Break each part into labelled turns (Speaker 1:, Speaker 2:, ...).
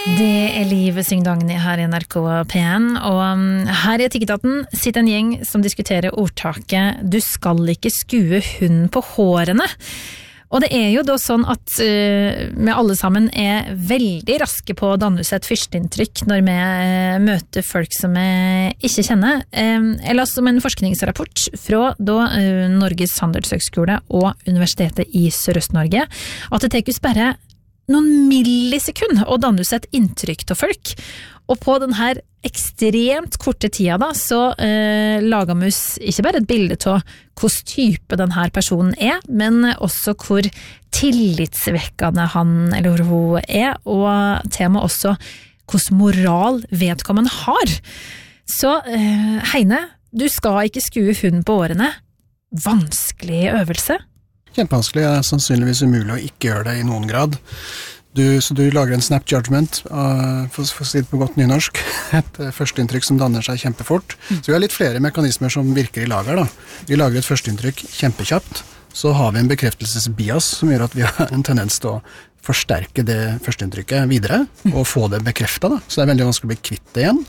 Speaker 1: Det Liv Syngdagny her I NRK P1, og her I Etikketaten sitter en gjeng som diskuterer ordtaket «Du skal ikke skue hunden på hårene». Og det jo da sånn at vi alle sammen veldig raske på å danne seg et førsteinntrykk når vi møter folk som vi ikke kjenner. Jeg las om en forskningsrapport fra Norges handelshøgskole og Universitetet I Sørøst-Norge, at det tekes bare noen millisekund å danne seg et inntrykk av folk, og på den her ekstremt korte tida da, så lager vi ikke bare et bilde av hvordan type den her personen men også hvor tillitsvekkende han eller hun og til og med også hvordan moral vedkommende har. Så Heine, du skal ikke skue hunden på årene. Vanskelig øvelse?
Speaker 2: Kjempevanskelig, sannsynligvis umulig å ikke gjøre det I noen grad. Så du lager en snap judgment, for å si det på godt nynorsk, et førsteinntrykk som danner seg kjempefort. Så vi har litt flere mekanismer som virker I lager da. Vi lager et førsteinntrykk kjempekjapt, så har vi en bekreftelsesbias som gjør at vi har en tendens til å forsterke det førsteinntrykket videre, og få det bekreftet da. Så det veldig vanskelig å bli kvitt det igjen.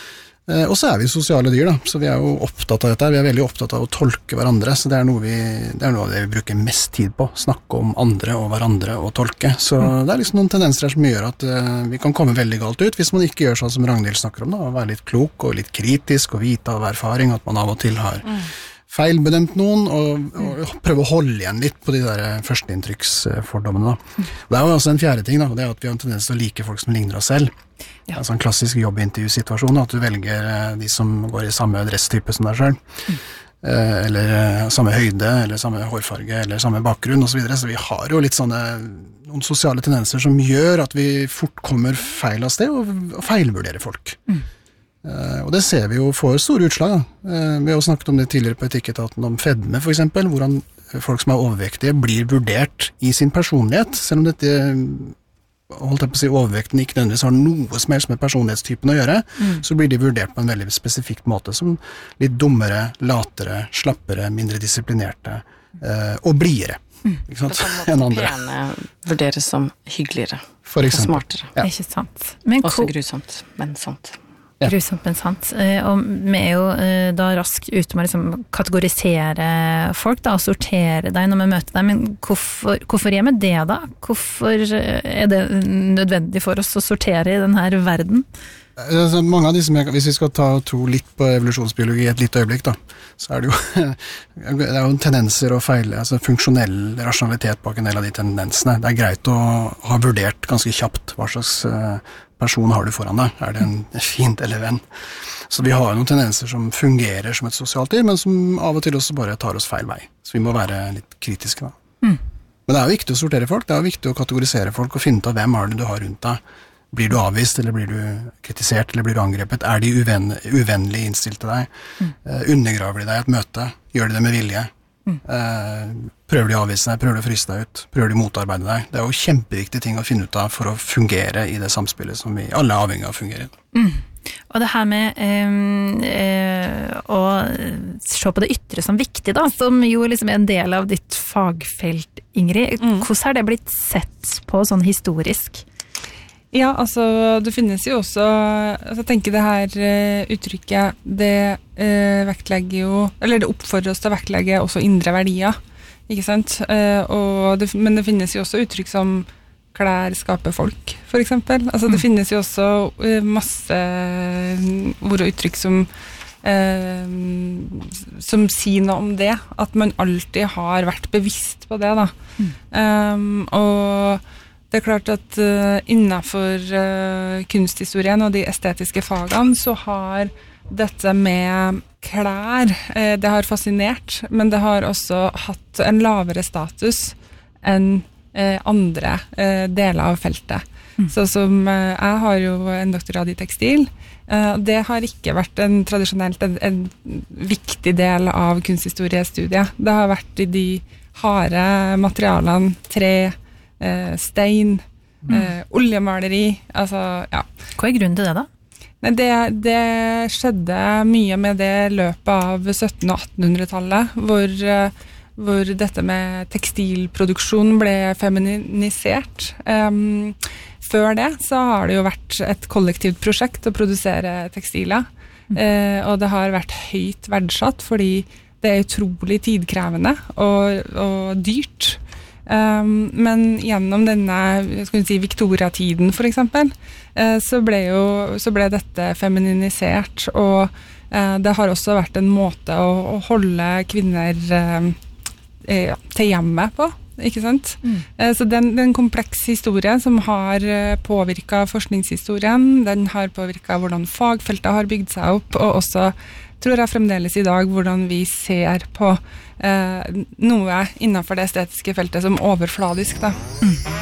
Speaker 2: Og så vi sosiale dyr da, så vi jo opptatt av dette, vi veldig opptatt av å tolke hverandre, så det noe av det vi bruker mest tid på, snakke om andre og hverandre og tolke. Så det liksom noen tendenser her som gjør at vi kan komme veldig galt ut, hvis man ikke gjør sånn som Ragnhild snakker om da, å være litt klok og litt kritisk og vite av erfaring at man av og til har feilbedømt noen og prøve å holde igjen litt på de der førsteinntrykksfordommene da. Og det jo også en fjerde ting da, og det at vi har en tendens til å like folk som ligner oss selv. Ja. Altså en klassisk jobbintervjusituasjon, at du velger de som går I samme dresstype som deg selv, eller samme høyde, eller samme hårfarge, eller samme bakgrunn og så videre. Så vi har jo litt noen sosiale tendenser som gjør at vi fort kommer feil av sted og feilvurderer folk. Og det ser vi jo får store utslag da. Vi har jo snakket om det tidligere på Etikketaten om fedme for eksempel, hvordan folk som overvektige blir vurdert I sin personlighet, selv om dette holdt jeg på å si overvekten ikke nødvendigvis har noe som helst med personlighetstypen å gjøre, så blir de vurdert på en veldig spesifikk måte som litt dummere, latere, slappere, mindre disiplinerte og blidere. Ikke sant? Enn andre.
Speaker 3: Pene vurderes som hyggeligere
Speaker 2: for eksempel.
Speaker 3: Og smartere.
Speaker 1: Ja. Ikke sant. Men
Speaker 3: også grusomt, men sant.
Speaker 1: Ja. Grusomt, men sant. Og vi jo da raskt ute med liksom kategorisere folk da, og sortere deg når vi møter deg, men hvorfor gjør vi det da? Hvorfor det nødvendig for oss å sortere I denne verden?
Speaker 2: Mange av de som hvis vi skal ta to litt på evolusjonsbiologi et litt øyeblikk da, så det jo tendenser og feil, altså funksjonell rasjonalitet bak en del av de tendensene. Det greit å ha vurdert ganske kjapt hva slags person har du foran deg? Det en fint eller venn? Så vi har noen tendenser som fungerer som et sosialt dyr, men som av og til også bare tar oss feil vei. Så vi må være litt kritiske da. Men det jo viktig å sortere folk, det viktig å kategorisere folk og finne ut av hvem har det du har rundt deg. Blir du avvist, eller blir du kritisert, eller blir du angrepet? De uvennlig innstilt til deg? Undergraver de deg et møte? Gjør de det med vilje? Prøver de å avvise deg? Prøver de å fryse deg ut? Prøver de å motarbeide deg? Det jo kjempeviktige ting å finne ut av for å fungere I det samspillet som vi alle avhengig av å fungere I.
Speaker 1: Og det her med å se på det ytre som viktig da, som jo liksom en del av ditt fagfelt, Ingrid. Hvordan det blitt sett på sånn historisk?
Speaker 4: Ja, altså det finnes jo også, altså, jeg tenker det her uttrykket, det vektlegger jo, eller det oppfordrer oss til å vektlegge også indre verdier, ikke sant? Men det finnes jo også uttrykk som klær skaper folk, for eksempel. Altså det finnes jo også masse ord og uttrykk som sier noe om det, at man alltid har vært bevisst på det da. Og det klart at innenfor kunsthistorien og de estetiske fagene så har dette med klær, det har fascinert, men det har også hatt en lavere status enn andre deler av feltet. Så som jeg har jo en doktorgrad I tekstil, det har ikke vært tradisjonelt en viktig del av kunsthistoriestudiet. Det har vært I de harde materialene, tre, stein, oljemaleri, altså, ja.
Speaker 1: Hva grunnen til det da?
Speaker 4: Nei, det skjedde mye med det løpet av 1700- og 1800-tallet, hvor hvor dette med tekstilproduksjon ble feminisert. Før det så har det jo vært et kollektivt prosjekt å produsere tekstiler, og det har vært høyt verdsatt fordi det er utrolig tidkrevende og dyrt. Men gjennom denne Victoria-tiden for eksempel, så ble dette femininisert, og det har også vært en måte å holde kvinner til hjemmet på, ikke sant? Så det er en kompleks historie som har påvirket forskningshistorien, den har påvirket hvordan fagfeltet har bygd seg opp, og også, tror jeg fremdeles i dag, hvordan vi ser på noe innenfor det estetiske feltet som overfladisk, da.